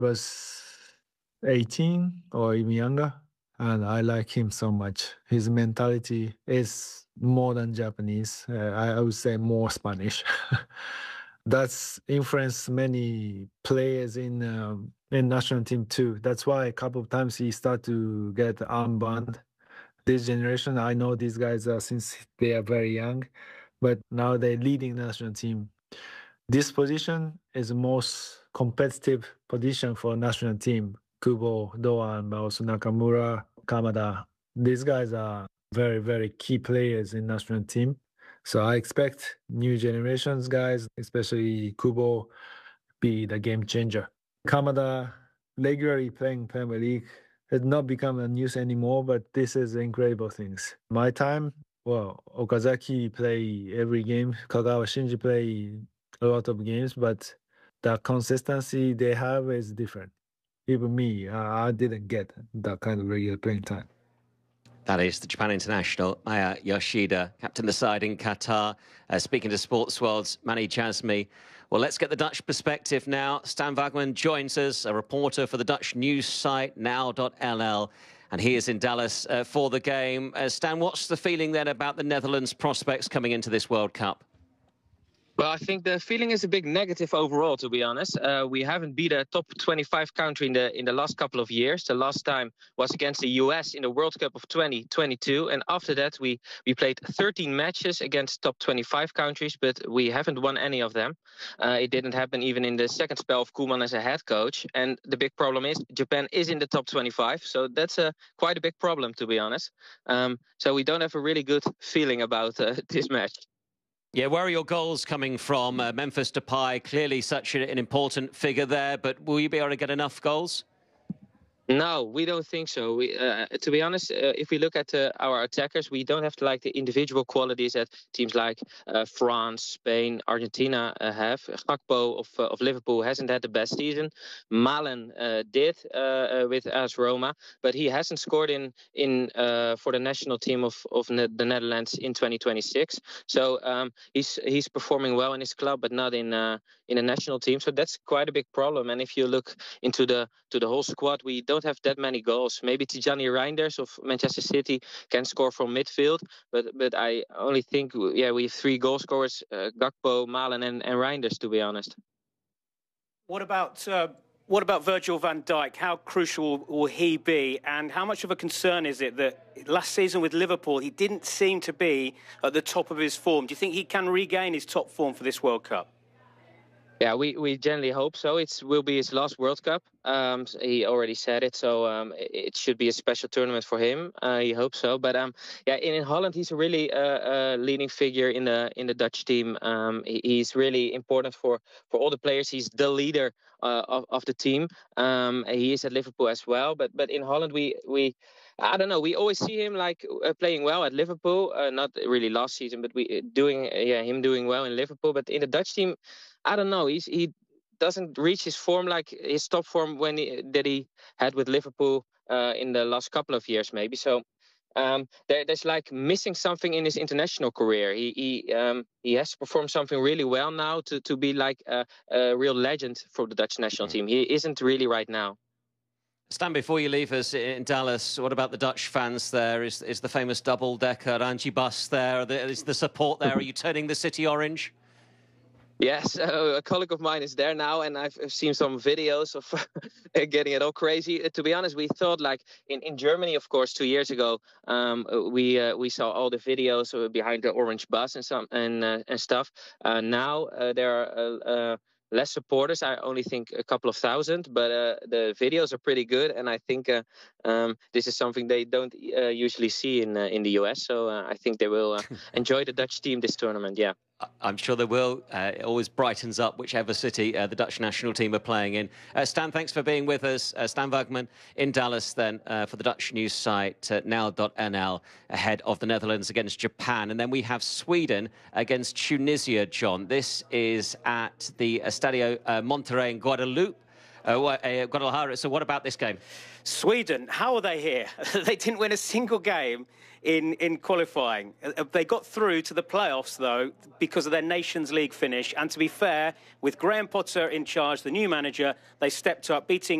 was 18 or even younger, and I like him so much. His mentality is more than Japanese. I would say more Spanish. That's influenced many players in national team too. That's why a couple of times he start to get armband. This generation, I know these guys are since they are very young, but now they're leading the national team. This position is the most competitive position for national team. Kubo, Doan, but also Nakamura, Kamada. These guys are very, very key players in national team. So I expect new generations guys, especially Kubo, be the game changer. Kamada regularly playing Premier League has not become a news anymore, but this is incredible things. My time, well, Okazaki play every game, Kagawa Shinji play a lot of games, but the consistency they have is different. Even me, I didn't get that kind of regular playing time. That is the Japan international, Maya Yoshida, captain the side in Qatar. Speaking to Sports World's Manny Jasmi. Well, let's get the Dutch perspective now. Stan Wagman joins us, a reporter for the Dutch news site, now.nl. And he is in Dallas for the game. Stan, what's the feeling then about the Netherlands' prospects coming into this World Cup? Well, I think the feeling is a big negative overall, to be honest. We haven't beat a top 25 country in the last couple of years. The last time was against the US in the World Cup of 2022. And after that, we played 13 matches against top 25 countries, but we haven't won any of them. It didn't happen even in the second spell of Koeman as a head coach. And the big problem is Japan is in the top 25. So that's quite a big problem, to be honest. So we don't have a really good feeling about this match. Yeah, where are your goals coming from? Memphis Depay, clearly such an important figure there, but will you be able to get enough goals? No, we don't think so. To be honest, if we look at our attackers, we don't have the individual qualities that teams like France, Spain, Argentina have. Gakpo of Liverpool hasn't had the best season. Malen did with AS Roma, but he hasn't scored for the national team of the Netherlands in 2026. So he's performing well in his club, but not in the national team. So that's quite a big problem. And if you look into the whole squad, we don't have that many goals. Maybe Tijani Reinders of Manchester City can score from midfield, but I only think we have 3 goal scorers: Gakpo, Malen, and Reinders. To be honest. What about Virgil van Dijk? How crucial will he be, and how much of a concern is it that last season with Liverpool he didn't seem to be at the top of his form? Do you think he can regain his top form for this World Cup? Yeah, we generally hope so. It will be his last World Cup. He already said it, so it should be a special tournament for him. He hopes so. But in Holland, he's a really leading figure in the Dutch team. He's really important for all the players. He's the leader of the team. He is at Liverpool as well. But in Holland, we I don't know. We always see him playing well at Liverpool. Not really last season, but him doing well in Liverpool. But in the Dutch team, I don't know. He doesn't reach his form, like his top form that he had with Liverpool in the last couple of years, maybe. So there's missing something in his international career. He has to perform something really well now to be a real legend for the Dutch national team. He isn't really right now. Stan, before you leave us in Dallas, what about the Dutch fans there? Is the famous double-decker Angie bus there? Is the support there? Are you turning the city orange? Yes, a colleague of mine is there now, and I've seen some videos of getting it all crazy. To be honest, we thought in Germany, of course, 2 years ago, we saw all the videos behind the orange bus and stuff. Now there are less supporters. I only think a couple of thousand, but the videos are pretty good, and I think this is something they don't usually see in the US. So I think they will enjoy the Dutch team this tournament. Yeah. I'm sure they will. It always brightens up whichever city the Dutch national team are playing in. Stan, thanks for being with us. Stan Wagman in Dallas then for the Dutch news site now.nl ahead of the Netherlands against Japan. And then we have Sweden against Tunisia, John. This is at the Estadio Monterrey in Guadeloupe. Guadalajara. So what about this game? Sweden, how are they here? They didn't win a single game in qualifying. They got through to the playoffs, though, because of their Nations League finish. And to be fair, with Graham Potter in charge, the new manager, they stepped up, beating